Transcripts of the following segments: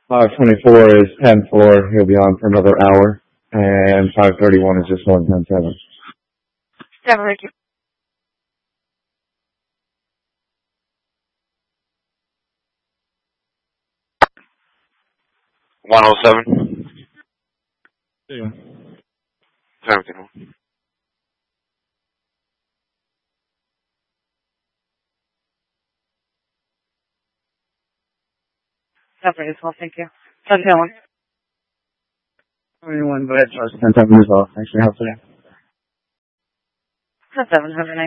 524 is 10-4. He'll be on for another hour. And 531 is just 110-7. 7, Ricky. $107. Yeah. 17. Definitely as well, thank you. 7-1. 21, go ahead, Charles. 10-7 as well. Thanks for your help today. 7, have a night.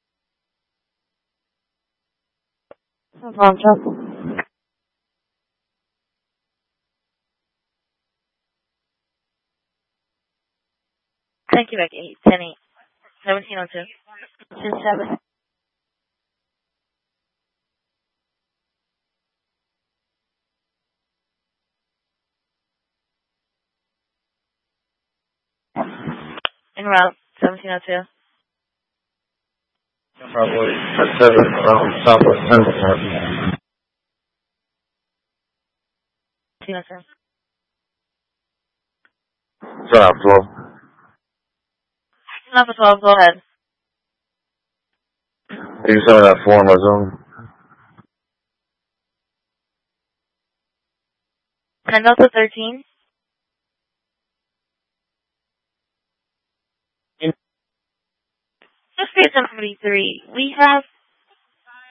No problem, Charles. Thank you, Becky. 10-8. 1702. 10-7. En route, 1702. Probably 7 around Southwest 10. 1702. Drop 12. Number 12, go ahead. You saw that form I zone. 10 Delta 13. Just say 73. We have